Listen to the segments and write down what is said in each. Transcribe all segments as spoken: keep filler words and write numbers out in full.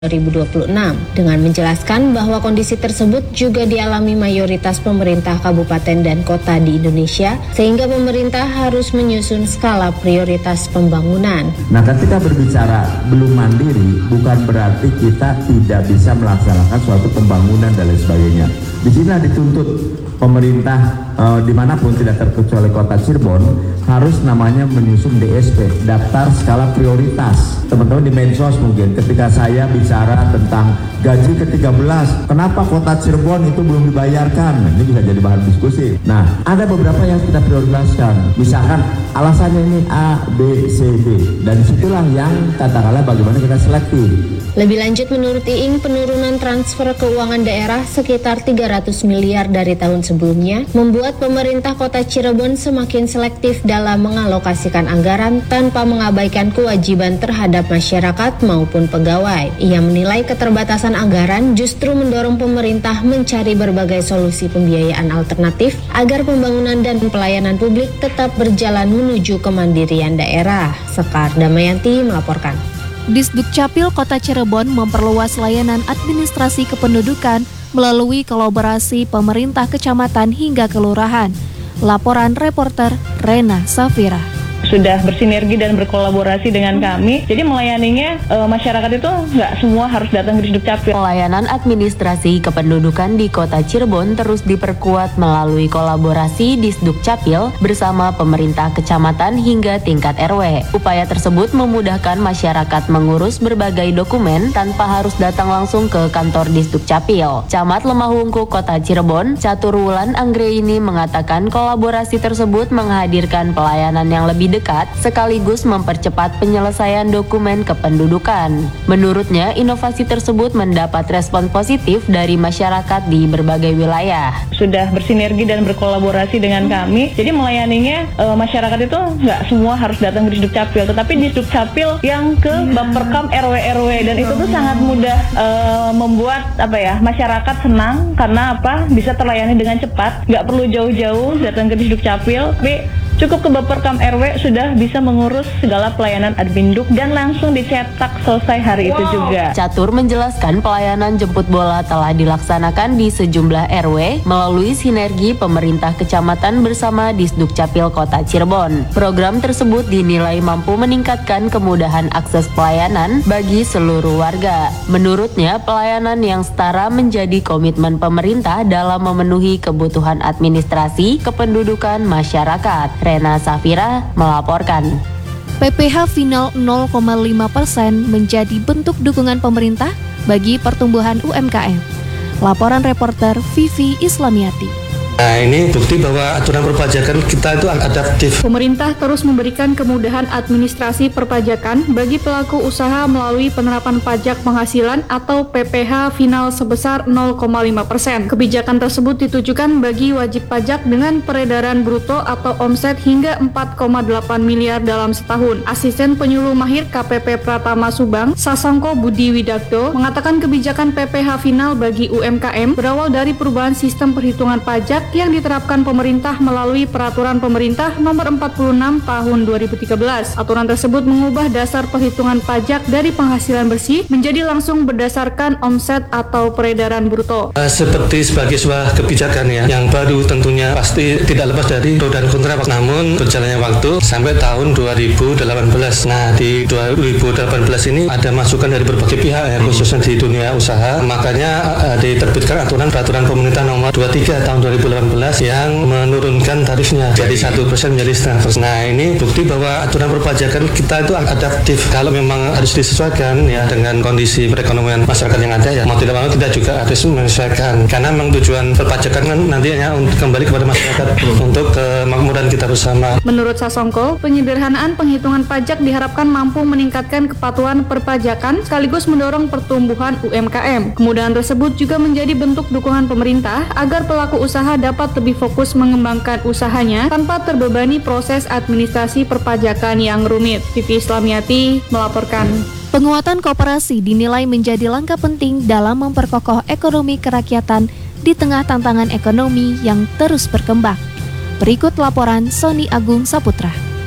dua ribu dua puluh enam dengan menjelaskan bahwa kondisi tersebut juga dialami mayoritas pemerintah kabupaten dan kota di Indonesia sehingga pemerintah harus menyusun skala prioritas pembangunan. Nah, ketika berbicara belum mandiri bukan berarti kita tidak bisa melaksanakan suatu pembangunan dan lain sebagainya. Di sini dituntut pemerintah e, dimanapun tidak terkecuali kota Cirebon harus namanya menyusun D S P, daftar skala prioritas. Teman-teman di Mensos mungkin ketika saya bicara tentang gaji ke tiga belas, kenapa kota Cirebon itu belum dibayarkan? Nah, ini bisa jadi bahan diskusi. Nah, ada beberapa yang kita prioritaskan. Misalkan alasannya ini A, B, C, D. Dan disitulah yang katakanlah bagaimana kita selektif. Lebih lanjut menurut Iing, penurunan transfer keuangan daerah sekitar tiga ratus miliar dari tahun sebelumnya membuat pemerintah kota Cirebon semakin selektif dalam mengalokasikan anggaran tanpa mengabaikan kewajiban terhadap masyarakat maupun pegawai. Ia menilai keterbatasan anggaran justru mendorong pemerintah mencari berbagai solusi pembiayaan alternatif agar pembangunan dan pelayanan publik tetap berjalan menuju kemandirian daerah. Sekar Damayanti melaporkan. Disdukcapil Kota Cirebon memperluas layanan administrasi kependudukan melalui kolaborasi pemerintah kecamatan hingga kelurahan. Laporan reporter Rena Safira. Sudah bersinergi dan berkolaborasi dengan kami. Jadi melayaninya e, masyarakat itu nggak semua harus datang ke Disdukcapil. Pelayanan administrasi kependudukan di Kota Cirebon terus diperkuat melalui kolaborasi Disdukcapil bersama pemerintah kecamatan hingga tingkat R W. Upaya tersebut memudahkan masyarakat mengurus berbagai dokumen tanpa harus datang langsung ke kantor Disdukcapil. Camat Lemahungku Kota Cirebon, Catur Wulan Anggraini mengatakan kolaborasi tersebut menghadirkan pelayanan yang lebih dekat sekaligus mempercepat penyelesaian dokumen kependudukan. Menurutnya, inovasi tersebut mendapat respon positif dari masyarakat di berbagai wilayah. Sudah bersinergi dan berkolaborasi dengan kami. Jadi melayaninya e, masyarakat itu nggak semua harus datang ke Disdukcapil, tetapi Disdukcapil yang ke Bapperkam R W R W dan itu tuh sangat mudah e, membuat apa ya masyarakat senang karena apa bisa terlayani dengan cepat, nggak perlu jauh-jauh datang ke Disdukcapil, tapi cukup ke Bapperkam R W sudah bisa mengurus segala pelayanan adminduk dan langsung dicetak selesai hari wow. itu juga. Catur menjelaskan pelayanan jemput bola telah dilaksanakan di sejumlah R W melalui sinergi pemerintah kecamatan bersama Disdukcapil Kota Cirebon. Program tersebut dinilai mampu meningkatkan kemudahan akses pelayanan bagi seluruh warga. Menurutnya, pelayanan yang setara menjadi komitmen pemerintah dalam memenuhi kebutuhan administrasi kependudukan masyarakat. Rena Safira melaporkan. P P H final nol koma lima persen menjadi bentuk dukungan pemerintah bagi pertumbuhan U M K M. Laporan reporter Vivi Islamiati. Nah, ini bukti bahwa aturan perpajakan kita itu adaptif. Pemerintah terus memberikan kemudahan administrasi perpajakan bagi pelaku usaha melalui penerapan pajak penghasilan atau P P H final sebesar nol koma lima persen. Kebijakan tersebut ditujukan bagi wajib pajak dengan peredaran bruto atau omset hingga empat koma delapan miliar dalam setahun. Asisten Penyuluh Mahir K P P Pratama Subang, Sasongko Budi Widakdo, mengatakan kebijakan P P H final bagi U M K M berawal dari perubahan sistem perhitungan pajak yang diterapkan pemerintah melalui Peraturan Pemerintah Nomor empat puluh enam Tahun dua ribu tiga belas. Aturan tersebut mengubah dasar perhitungan pajak dari penghasilan bersih menjadi langsung berdasarkan omset atau peredaran bruto. Uh, seperti sebagai sebuah kebijakan ya, yang baru tentunya pasti tidak lepas dari pro dan kontra. Namun berjalannya waktu sampai tahun dua ribu delapan belas. Nah, di dua ribu delapan belas ini ada masukan dari berbagai pihak ya, khususnya di dunia usaha. Makanya uh, diterbitkan aturan Peraturan Pemerintah Nomor dua puluh tiga Tahun dua ribu delapan belas yang menurunkan tarifnya dari satu persen menjadi setengah persen. Nah, ini bukti bahwa aturan perpajakan kita itu adaptif. Kalau memang harus disesuaikan ya dengan kondisi perekonomian masyarakat yang ada ya, mau tidak mau kita juga harus menyesuaikan. Karena memang tujuan perpajakan kan nantinya untuk kembali kepada masyarakat untuk kemakmuran kita bersama. Menurut Sasongko, penyederhanaan penghitungan pajak diharapkan mampu meningkatkan kepatuhan perpajakan sekaligus mendorong pertumbuhan U M K M. Kemudahan tersebut juga menjadi bentuk dukungan pemerintah agar pelaku usaha dapat lebih fokus mengembangkan usahanya tanpa terbebani proses administrasi perpajakan yang rumit. Vivi Islamiati melaporkan. Penguatan koperasi dinilai menjadi langkah penting dalam memperkokoh ekonomi kerakyatan di tengah tantangan ekonomi yang terus berkembang. Berikut laporan Sony Agung Saputra.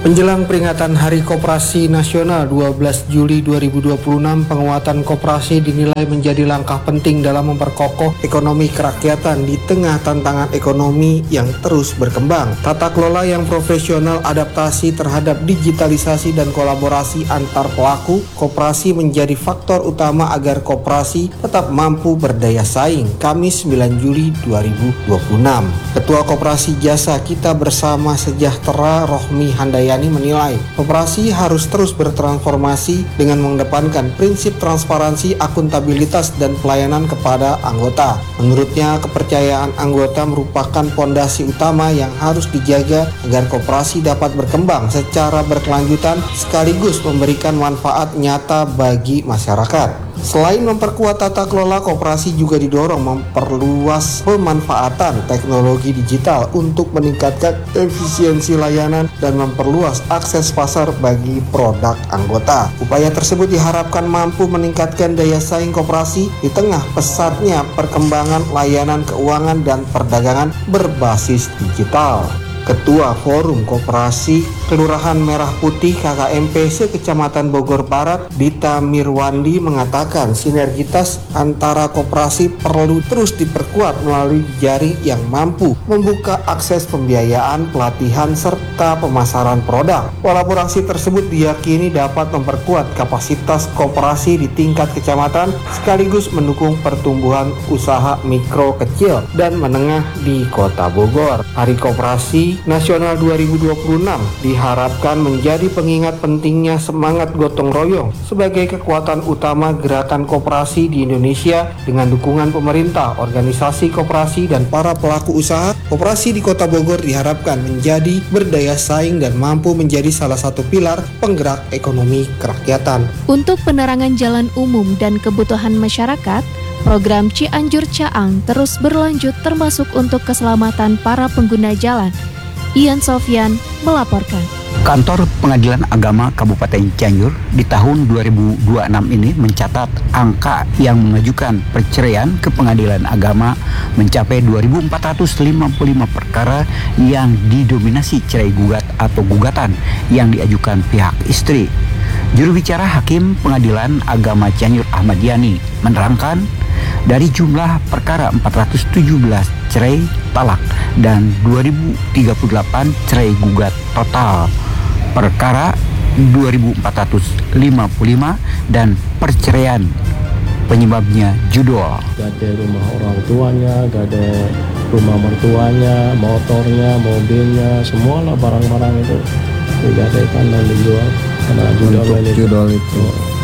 Menjelang peringatan Hari Koperasi Nasional dua belas Juli dua ribu dua puluh enam, penguatan koperasi dinilai menjadi langkah penting dalam memperkokoh ekonomi kerakyatan di tengah tantangan ekonomi yang terus berkembang. Tata kelola yang profesional, adaptasi terhadap digitalisasi dan kolaborasi antar pelaku koperasi menjadi faktor utama agar koperasi tetap mampu berdaya saing. Kamis sembilan Juli dua ribu dua puluh enam. Ketua Koperasi Jasa Kita Bersama Sejahtera Rohmi Handayani menilai koperasi harus terus bertransformasi dengan mengedepankan prinsip transparansi, akuntabilitas, dan pelayanan kepada anggota. Menurutnya, kepercayaan anggota merupakan fondasi utama yang harus dijaga agar koperasi dapat berkembang secara berkelanjutan sekaligus memberikan manfaat nyata bagi masyarakat. Selain memperkuat tata kelola, koperasi juga didorong memperluas pemanfaatan teknologi digital untuk meningkatkan efisiensi layanan dan memperluas akses pasar bagi produk anggota. Upaya tersebut diharapkan mampu meningkatkan daya saing koperasi di tengah pesatnya perkembangan layanan keuangan dan perdagangan berbasis digital. Ketua Forum Koperasi Kelurahan Merah Putih K K M P se-Kecamatan Bogor Barat, Dita Mirwandi, mengatakan sinergitas antara koperasi perlu terus diperkuat melalui jaring yang mampu membuka akses pembiayaan, pelatihan, serta pemasaran produk. Kolaborasi tersebut diyakini dapat memperkuat kapasitas koperasi di tingkat kecamatan sekaligus mendukung pertumbuhan usaha mikro, kecil, dan menengah di Kota Bogor. Hari Koperasi Nasional dua ribu dua puluh enam diharapkan menjadi pengingat pentingnya semangat gotong royong sebagai kekuatan utama gerakan koperasi di Indonesia. Dengan dukungan pemerintah, organisasi koperasi, dan para pelaku usaha, koperasi di Kota Bogor diharapkan menjadi berdaya saing dan mampu menjadi salah satu pilar penggerak ekonomi kerakyatan. Untuk penerangan jalan umum dan kebutuhan masyarakat, program Cianjur Caang terus berlanjut termasuk untuk keselamatan para pengguna jalan. Ian Sofyan melaporkan. Kantor Pengadilan Agama Kabupaten Cianjur di tahun dua ribu dua puluh enam ini mencatat angka yang mengajukan perceraian ke Pengadilan Agama mencapai dua ribu empat ratus lima puluh lima perkara yang didominasi cerai gugat atau gugatan yang diajukan pihak istri. Juru bicara Hakim Pengadilan Agama Cianjur Ahmad Yani menerangkan dari jumlah perkara empat ratus tujuh belas cerai talak dan dua ribu tiga puluh delapan cerai gugat total. Perkara dua ribu empat ratus lima puluh lima dan perceraian penyebabnya judul. Gak ada rumah orang tuanya, gak ada rumah mertuanya, motornya, mobilnya, semualah barang-barang itu digadaikan dan dijual karena judul itu. Judul itu.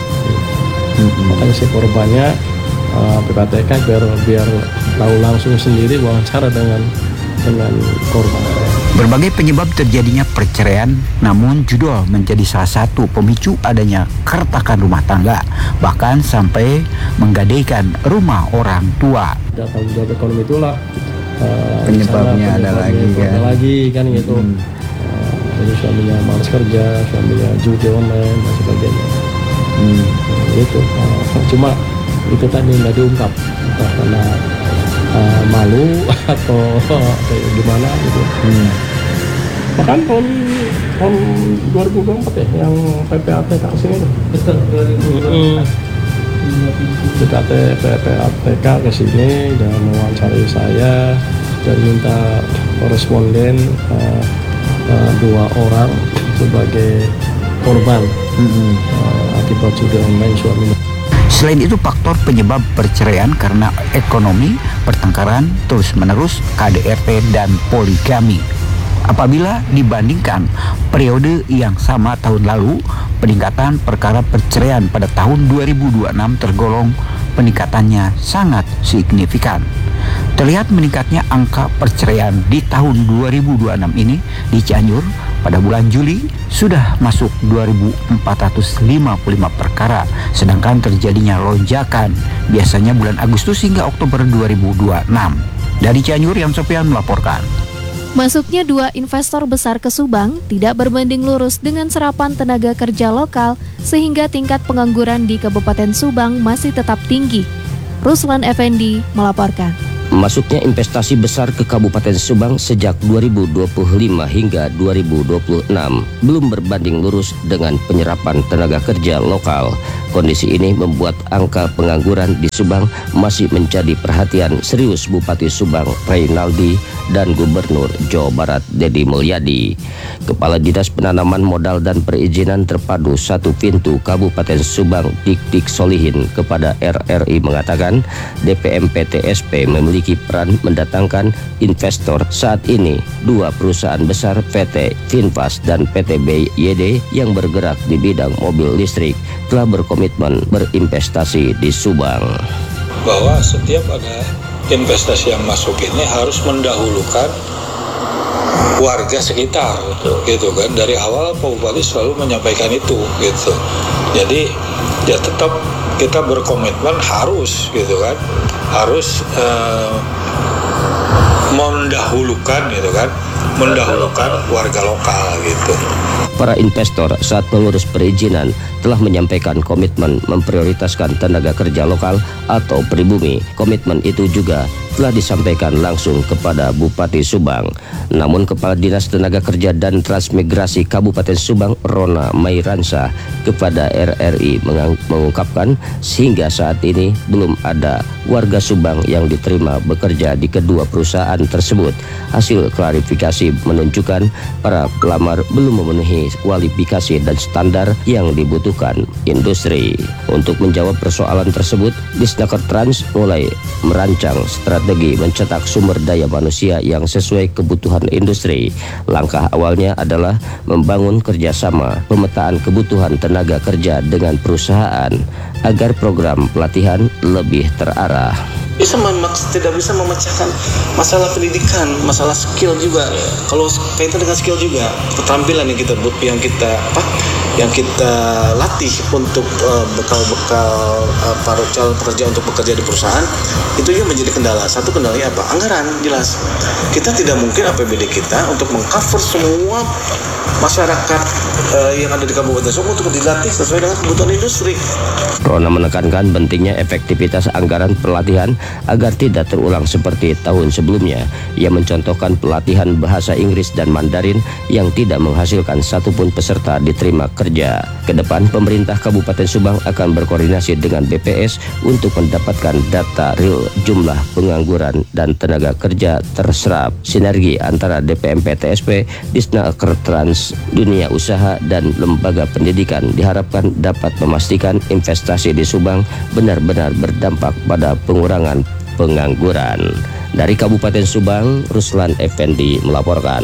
Hmm. Makanya si korbannya uh, P P A T K biar biar tahu langsung sendiri wawancara dengan dengan korban. Berbagai penyebab terjadinya perceraian, namun judul menjadi salah satu pemicu adanya keretakan rumah tangga, bahkan sampai menggadaikan rumah orang tua. Tanggung jawab ekonomi itulah uh, penyebabnya ada lagi kan, ada lagi kan gitu. Hmm. Uh, jadi suaminya malas kerja, suaminya judi online dan sebagainya. Hmm. Uh, itu uh, cuma itu tadi nggak diungkap, entah karena uh, malu atau kayak gimana gitu. Hmm. Bahkan tahun tahun dua ribu dua puluh empat ya yang P P A T K sini tuh. Betul, dua ribu dua puluh empat. P P A T K ke sini dan mewawancarai saya dan minta koresponden uh, uh, dua orang sebagai korban hmm. uh, akibat judi online suaminya. Selain itu, faktor penyebab perceraian karena ekonomi, pertengkaran terus-menerus, K D R T, dan poligami. Apabila dibandingkan periode yang sama tahun lalu, peningkatan perkara perceraian pada tahun dua ribu dua puluh enam tergolong peningkatannya sangat signifikan. Terlihat meningkatnya angka perceraian di tahun dua ribu dua puluh enam ini di Cianjur. Pada bulan Juli sudah masuk dua ribu empat ratus lima puluh lima perkara, sedangkan terjadinya lonjakan biasanya bulan Agustus hingga Oktober dua ribu dua puluh enam. Dari Cianjur, Yang Sopian melaporkan. Masuknya dua investor besar ke Subang tidak berbanding lurus dengan serapan tenaga kerja lokal sehingga tingkat pengangguran di Kabupaten Subang masih tetap tinggi. Ruslan Effendi melaporkan. Masuknya investasi besar ke Kabupaten Subang sejak dua ribu dua puluh lima hingga dua ribu dua puluh enam belum berbanding lurus dengan penyerapan tenaga kerja lokal. Kondisi ini membuat angka pengangguran di Subang masih menjadi perhatian serius Bupati Subang Reynaldi dan Gubernur Jawa Barat Deddy Mulyadi. Kepala Dinas Penanaman Modal dan Perizinan Terpadu Satu Pintu Kabupaten Subang Dik-Dik Solihin kepada R R I mengatakan D P M P T S P memiliki peran mendatangkan investor. Saat ini dua perusahaan besar P T Finfast dan P T B Y D yang bergerak di bidang mobil listrik telah berkomitmen berinvestasi di Subang. Bahwa setiap ada investasi yang masuk ini harus mendahulukan warga sekitar, gitu kan. Dari awal Pak Bupati selalu menyampaikan itu, gitu. Jadi ya tetap kita berkomitmen harus, gitu kan, harus uh, mendahulukan, gitu kan, mendahulukan warga lokal, gitu. Para investor saat mengurus perizinan telah menyampaikan komitmen memprioritaskan tenaga kerja lokal atau pribumi. Komitmen itu juga telah disampaikan langsung kepada Bupati Subang. Namun Kepala Dinas Tenaga Kerja dan Transmigrasi Kabupaten Subang Rona Mairansa kepada R R I mengungkapkan sehingga saat ini belum ada warga Subang yang diterima bekerja di kedua perusahaan tersebut. Hasil klarifikasi menunjukkan para pelamar belum memenuhi kualifikasi dan standar yang dibutuhkan industri. Untuk menjawab persoalan tersebut, Disnaker Trans mulai merancang strategi mencetak sumber daya manusia yang sesuai kebutuhan industri. Langkah awalnya adalah membangun kerjasama pemetaan kebutuhan tenaga kerja dengan perusahaan agar program pelatihan lebih terarah. Bisa memaks, tidak bisa memecahkan masalah pendidikan, masalah skill juga. Kalau kaitan dengan skill juga, keterampilan yang kita yang kita apa, yang kita latih untuk uh, bekal-bekal uh, para calon pekerja untuk bekerja di perusahaan, itu juga menjadi kendala. Satu kendalanya apa? Anggaran, jelas. Kita tidak mungkin A P B D kita untuk mengcover semua masyarakat uh, yang ada di Kabupaten Subang untuk dilatih sesuai dengan kebutuhan industri. Rona menekankan pentingnya efektivitas anggaran pelatihan agar tidak terulang seperti tahun sebelumnya. Ia mencontohkan pelatihan bahasa Inggris dan Mandarin yang tidak menghasilkan satupun peserta diterima kerja. Kedepan pemerintah Kabupaten Subang akan berkoordinasi dengan B P S untuk mendapatkan data real jumlah pengangguran dan tenaga kerja terserap. Sinergi antara D P M P T S P, Disnaker Trans, dunia usaha dan lembaga pendidikan diharapkan dapat memastikan investasi di Subang benar-benar berdampak pada pengurangan pengangguran. Dari Kabupaten Subang, Ruslan Effendi melaporkan.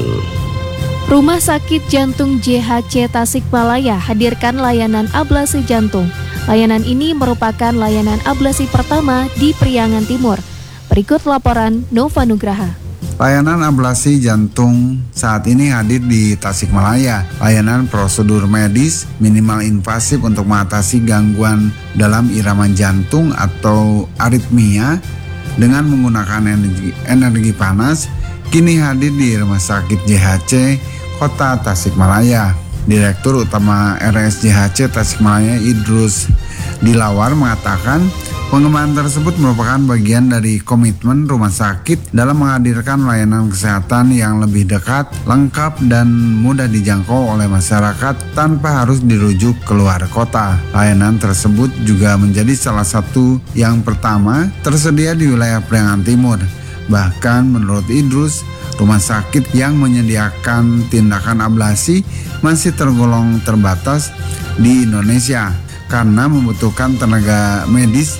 Rumah Sakit Jantung J H C Tasikmalaya hadirkan layanan ablasi jantung. Layanan ini merupakan layanan ablasi pertama di Priangan Timur. Berikut laporan Nova Nugraha. Layanan ablasi jantung saat ini hadir di Tasikmalaya. Layanan prosedur medis minimal invasif untuk mengatasi gangguan dalam irama jantung atau aritmia dengan menggunakan energi, energi panas kini hadir di Rumah Sakit J H C Kota Tasikmalaya. Direktur Utama R S J H C Tasikmalaya Idrus Dilawar mengatakan pengembangan tersebut merupakan bagian dari komitmen rumah sakit dalam menghadirkan layanan kesehatan yang lebih dekat, lengkap, dan mudah dijangkau oleh masyarakat tanpa harus dirujuk keluar kota. Layanan tersebut juga menjadi salah satu yang pertama tersedia di wilayah Priangan Timur. Bahkan menurut Idrus, rumah sakit yang menyediakan tindakan ablasi masih tergolong terbatas di Indonesia karena membutuhkan tenaga medis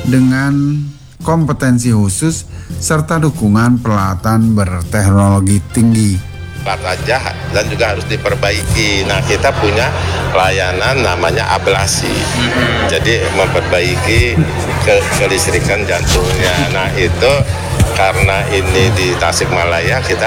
dengan kompetensi khusus serta dukungan peralatan berteknologi tinggi. Saja dan juga harus diperbaiki. Nah, kita punya layanan namanya ablasi. Jadi memperbaiki ke kelistrikan jantungnya. Nah, itu karena ini di Tasikmalaya kita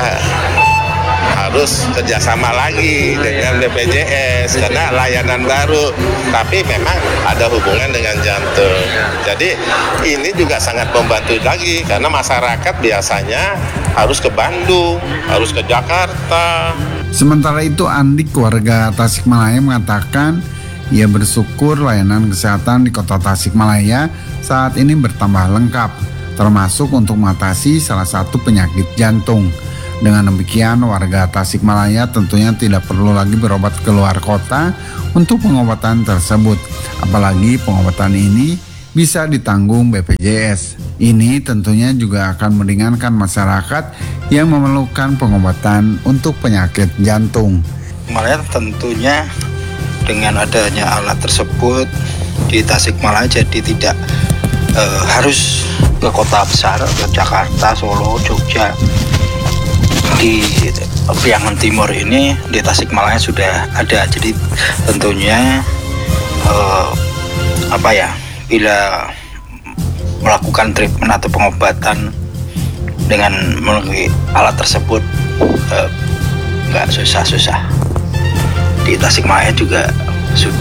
harus kerjasama lagi dengan B P J S karena layanan baru, tapi memang ada hubungan dengan jantung. Jadi ini juga sangat membantu lagi karena masyarakat biasanya harus ke Bandung, harus ke Jakarta. Sementara itu Andik warga Tasikmalaya mengatakan ia bersyukur layanan kesehatan di kota Tasikmalaya saat ini bertambah lengkap. termasuk untuk mengatasi salah satu penyakit jantung. Dengan demikian, warga Tasikmalaya tentunya tidak perlu lagi berobat ke luar kota untuk pengobatan tersebut. Apalagi pengobatan ini bisa ditanggung B P J S. Ini tentunya juga akan meringankan masyarakat yang memerlukan pengobatan untuk penyakit jantung. Malaya tentunya dengan adanya alat tersebut di Tasikmalaya jadi tidak eh, harus ke kota besar, ke Jakarta, Solo, Jogja. Di Priangan Timur ini di Tasikmalaya sudah ada, jadi tentunya eh, apa ya, bila melakukan treatment atau pengobatan dengan melalui alat tersebut eh, nggak susah-susah. Di Tasikmalaya juga sudah.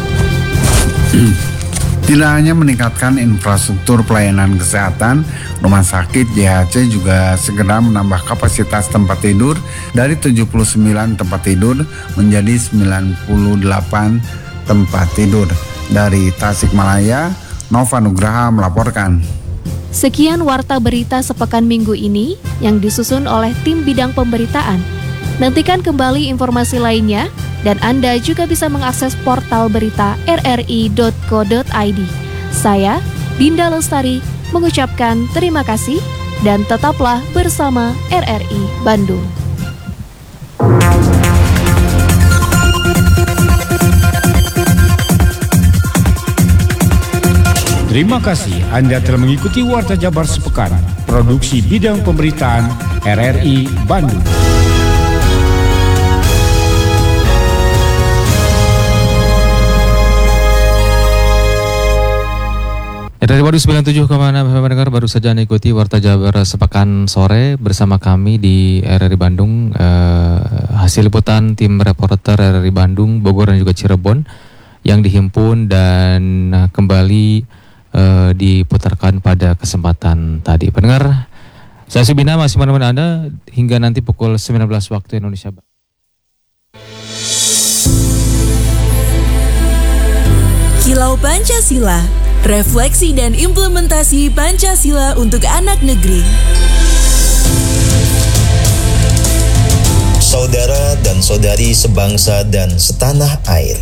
Tidak hanya meningkatkan infrastruktur pelayanan kesehatan, Rumah Sakit J H C juga segera menambah kapasitas tempat tidur dari tujuh puluh sembilan tempat tidur menjadi sembilan puluh delapan tempat tidur. Dari Tasikmalaya, Nova Nugraha melaporkan. Sekian Warta Berita sepekan minggu ini yang disusun oleh tim bidang pemberitaan. Nantikan kembali informasi lainnya dan Anda juga bisa mengakses portal berita r r i dot co dot i d. Saya, Dinda Lestari, mengucapkan terima kasih dan tetaplah bersama R R I Bandung. Terima kasih Anda telah mengikuti Warta Jabar Sepekan, produksi bidang pemberitaan R R I Bandung. Dari Bandung sembilan puluh tujuh koma enam mendengar baru saja ikuti Warta Jabar Sepekan sore bersama kami di R R I Bandung. Eh, hasil liputan tim reporter R R I Bandung, Bogor dan juga Cirebon yang dihimpun dan uh, kembali uh, diputarkan pada kesempatan tadi. Pendengar, saya Subina masih menemani Anda hingga nanti pukul sembilan belas waktu Indonesia Barat. Kilau Pancasila, refleksi dan implementasi Pancasila untuk anak negeri. Saudara dan saudari sebangsa dan setanah air,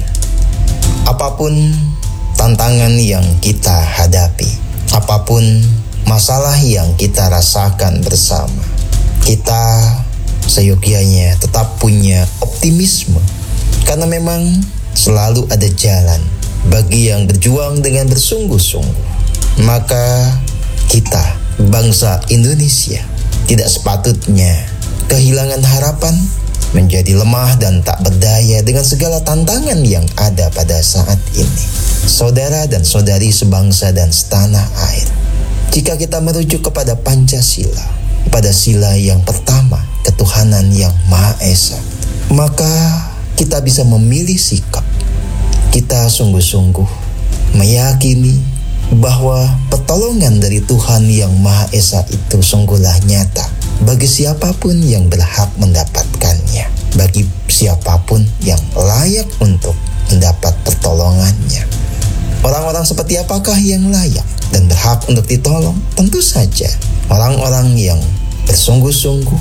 apapun tantangan yang kita hadapi, apapun masalah yang kita rasakan bersama, kita seyogyanya tetap punya optimisme, karena memang selalu ada jalan bagi yang berjuang dengan bersungguh-sungguh. Maka kita, bangsa Indonesia, tidak sepatutnya kehilangan harapan, menjadi lemah dan tak berdaya dengan segala tantangan yang ada pada saat ini. Saudara dan saudari sebangsa dan setanah air, jika kita merujuk kepada Pancasila, pada sila yang pertama, ketuhanan yang Maha Esa, maka kita bisa memilih sikap. Kita sungguh-sungguh meyakini bahwa pertolongan dari Tuhan yang Maha Esa itu sungguhlah nyata bagi siapapun yang berhak mendapatkannya, bagi siapapun yang layak untuk mendapat pertolongannya. Orang-orang seperti apakah yang layak dan berhak untuk ditolong? Tentu saja orang-orang yang bersungguh-sungguh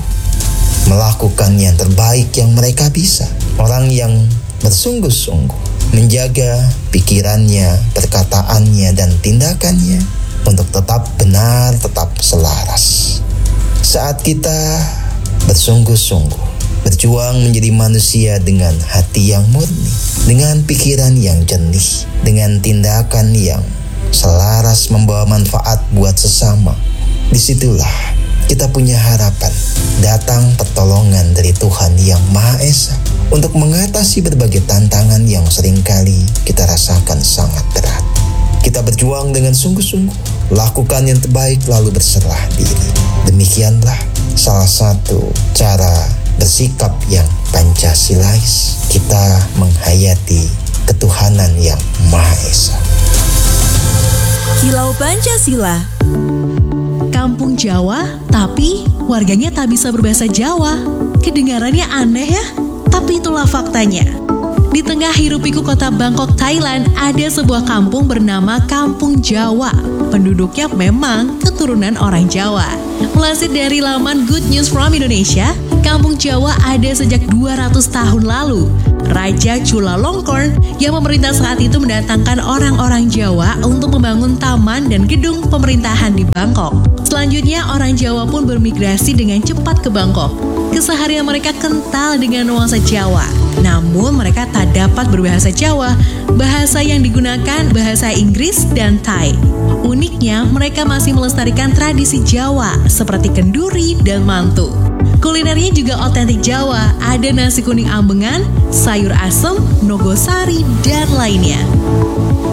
melakukan yang terbaik yang mereka bisa, orang yang bersungguh-sungguh menjaga pikirannya, perkataannya, dan tindakannya untuk tetap benar, tetap selaras. Saat kita bersungguh-sungguh berjuang menjadi manusia dengan hati yang murni, dengan pikiran yang jernih, dengan tindakan yang selaras membawa manfaat buat sesama, disitulah kita punya harapan datang pertolongan dari Tuhan yang Maha Esa untuk mengatasi berbagai tantangan yang seringkali kita rasakan sangat berat. Kita berjuang dengan sungguh-sungguh, lakukan yang terbaik lalu berserah diri. Demikianlah salah satu cara bersikap yang Pancasilais, kita menghayati ketuhanan yang Maha Esa. Kilau Pancasila. Kampung Jawa, tapi warganya tak bisa berbahasa Jawa. Kedengarannya aneh ya? Tapi itulah faktanya. Di tengah hiruk-pikuk kota Bangkok, Thailand, ada sebuah kampung bernama Kampung Jawa. penduduknya memang keturunan orang Jawa. Melansir dari laman Good News from Indonesia, Kampung Jawa ada sejak dua ratus tahun lalu. Raja Chulalongkorn yang memerintah saat itu mendatangkan orang-orang Jawa untuk membangun taman dan gedung pemerintahan di Bangkok. Selanjutnya, orang Jawa pun bermigrasi dengan cepat ke Bangkok. Keseharian mereka kental dengan nuansa Jawa. Namun mereka tak dapat berbahasa Jawa. Bahasa yang digunakan bahasa Inggris dan Thai. Uniknya, mereka masih melestarikan tradisi Jawa seperti kenduri dan mantu. Kulinernya juga otentik Jawa, ada nasi kuning ambengan, sayur asem, nogosari, dan lainnya.